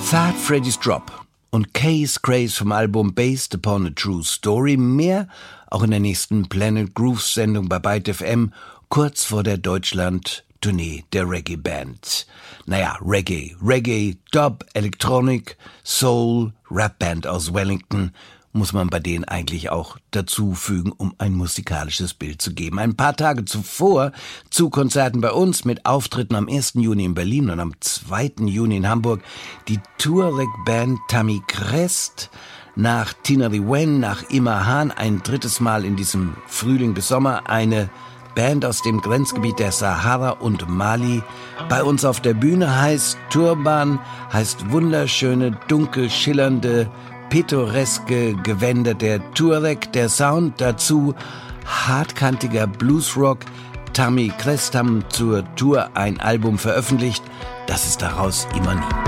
Fat Freddy's Drop und Case Craze vom Album Based Upon a True Story. Mehr auch in der nächsten Planet Grooves Sendung bei Byte FM, kurz vor der Deutschland-Tournee der Reggae-Band. Naja, Reggae, Dub, Electronic, Soul, Rap-Band aus Wellington, muss man bei denen eigentlich auch dazu fügen, um ein musikalisches Bild zu geben. Ein paar Tage zuvor zu Konzerten bei uns mit Auftritten am 1. Juni in Berlin und am 2. Juni in Hamburg die Tuareg-Band Tammy Crest, nach Tina the Wen, nach Ima Hahn ein drittes Mal in diesem Frühling bis Sommer eine Band aus dem Grenzgebiet der Sahara und Mali. Bei uns auf der Bühne heißt Turban, heißt wunderschöne, dunkel schillernde, pittoreske Gewänder der Tuareg, der Sound dazu hartkantiger Bluesrock. Tammy Crest haben zur Tour ein Album veröffentlicht, das ist daraus Imani.